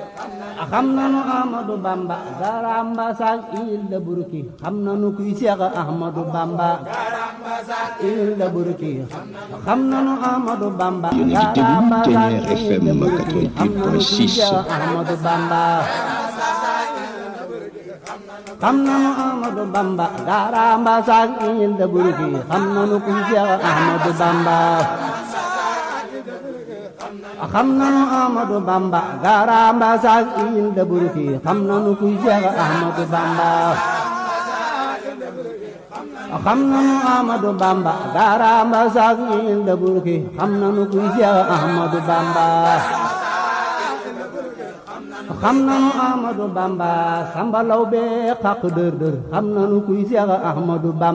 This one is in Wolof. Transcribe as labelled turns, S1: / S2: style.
S1: xam nanu Ahmadou Bamba garamba sak il da burki xam nanu kuy Seex Ahmadou Bamba il da burki xam nanu Ahmadou Bamba garamba sak il da burki xam nanu kuy Seex Ahmadou Bamba xam nanu Ahmadou Bamba garamba sak il da burki xam nanu kuy Seex Ahmadou Bamba xam nanu Ahmadou Bamba garamba sak il da burki xam nanu kuy Seex Ahmadou Bamba xam nanu Ahmadou Bamba garamba sak il da burki xam nanu kuy Seex Ahmadou Bamba xam nanu Ahmadou Bamba Samba Lawbe xaq dër dër xam nanu kuy Seex Ahmadou Bamba